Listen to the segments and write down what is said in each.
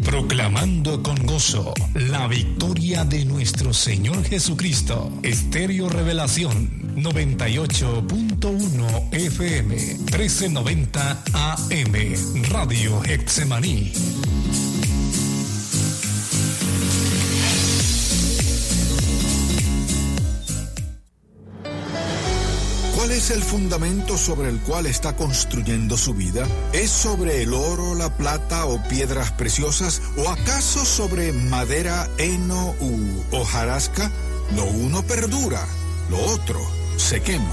Proclamando con gozo la victoria de nuestro Señor Jesucristo. Estéreo Revelación 98.1 FM 1390 AM Radio Getsemaní. ¿Cuál es el fundamento sobre el cual está construyendo su vida? ¿Es sobre el oro, la plata o piedras preciosas? ¿O acaso sobre madera, heno u hojarasca? Lo uno perdura, lo otro se quema.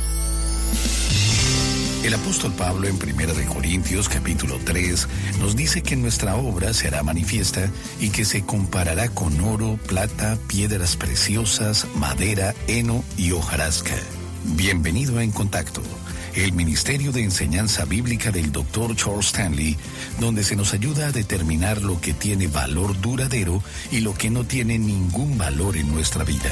El apóstol Pablo en 1 Corintios capítulo 3 nos dice que nuestra obra será manifiesta y que se comparará con oro, plata, piedras preciosas, madera, heno y hojarasca. Bienvenido a En Contacto, el Ministerio de Enseñanza Bíblica del Dr. Charles Stanley, donde se nos ayuda a determinar lo que tiene valor duradero y lo que no tiene ningún valor en nuestra vida.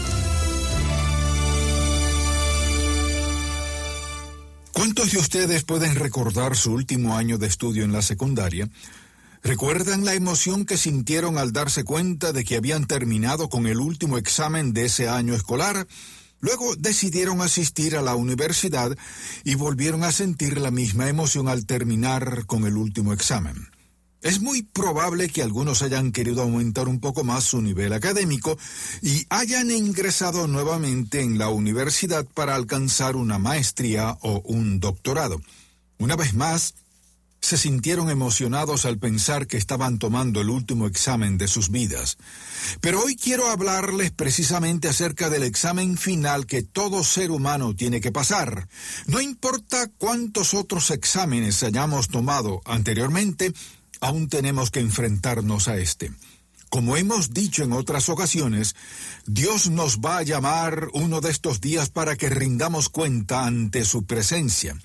¿Cuántos de ustedes pueden recordar su último año de estudio en la secundaria? ¿Recuerdan la emoción que sintieron al darse cuenta de que habían terminado con el último examen de ese año escolar? Luego decidieron asistir a la universidad y volvieron a sentir la misma emoción al terminar con el último examen. Es muy probable que algunos hayan querido aumentar un poco más su nivel académico y hayan ingresado nuevamente en la universidad para alcanzar una maestría o un doctorado. Una vez más, se sintieron emocionados al pensar que estaban tomando el último examen de sus vidas. Pero hoy quiero hablarles precisamente acerca del examen final que todo ser humano tiene que pasar. No importa cuántos otros exámenes hayamos tomado anteriormente, aún tenemos que enfrentarnos a este. Como hemos dicho en otras ocasiones, Dios nos va a llamar uno de estos días para que rindamos cuenta ante su presencia.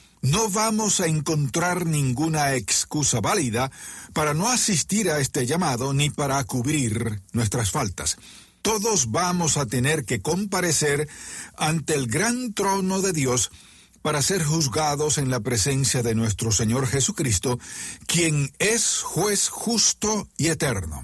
No vamos a encontrar ninguna excusa válida para no asistir a este llamado ni para cubrir nuestras faltas. Todos vamos a tener que comparecer ante el gran trono de Dios para ser juzgados en la presencia de nuestro Señor Jesucristo, quien es juez justo y eterno.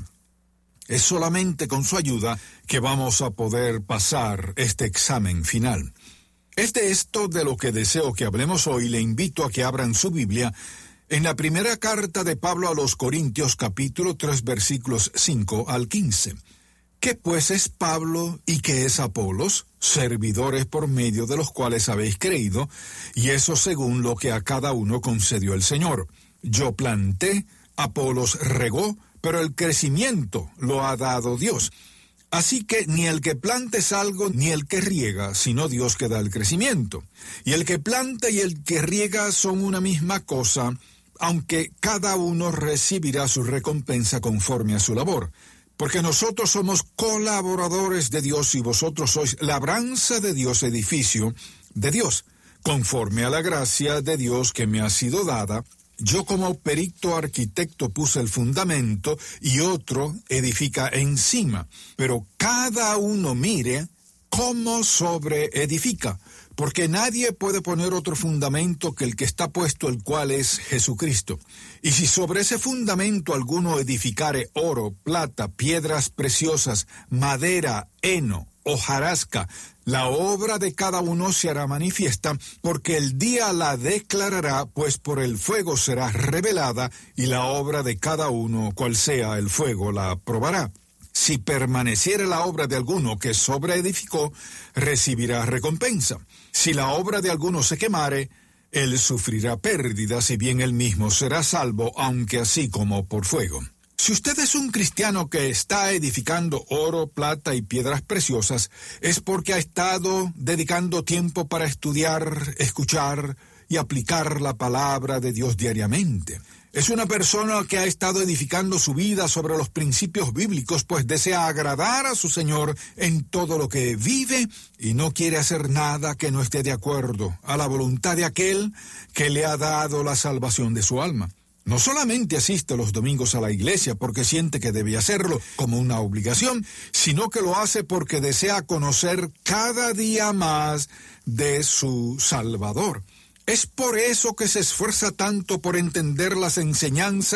Es solamente con su ayuda que vamos a poder pasar este examen final. Es de esto de lo que deseo que hablemos hoy. Le invito a que abran su Biblia en la primera carta de Pablo a los Corintios, capítulo 3, versículos 5 al 15. ¿Qué pues es Pablo y qué es Apolos? Servidores por medio de los cuales habéis creído, y eso según lo que a cada uno concedió el Señor. Yo planté, Apolos regó, pero el crecimiento lo ha dado Dios. Así que ni el que planta es algo, ni el que riega, sino Dios que da el crecimiento. Y el que planta y el que riega son una misma cosa, aunque cada uno recibirá su recompensa conforme a su labor. Porque nosotros somos colaboradores de Dios y vosotros sois labranza de Dios, edificio de Dios. Conforme a la gracia de Dios que me ha sido dada, yo como perito arquitecto puse el fundamento y otro edifica encima, pero cada uno mire cómo sobreedifica, porque nadie puede poner otro fundamento que el que está puesto, el cual es Jesucristo. Y si sobre ese fundamento alguno edificare oro, plata, piedras preciosas, madera, heno, hojarasca, la obra de cada uno se hará manifiesta, porque el día la declarará, pues por el fuego será revelada, y la obra de cada uno, cual sea el fuego, la probará. Si permaneciere la obra de alguno que sobreedificó, recibirá recompensa. Si la obra de alguno se quemare, él sufrirá pérdida, si bien él mismo será salvo, aunque así como por fuego. Si usted es un cristiano que está edificando oro, plata y piedras preciosas, es porque ha estado dedicando tiempo para estudiar, escuchar y aplicar la palabra de Dios diariamente. Es una persona que ha estado edificando su vida sobre los principios bíblicos, pues desea agradar a su Señor en todo lo que vive y no quiere hacer nada que no esté de acuerdo a la voluntad de aquel que le ha dado la salvación de su alma. No solamente asiste los domingos a la iglesia porque siente que debe hacerlo como una obligación, sino que lo hace porque desea conocer cada día más de su Salvador. Es por eso que se esfuerza tanto por entender las enseñanzas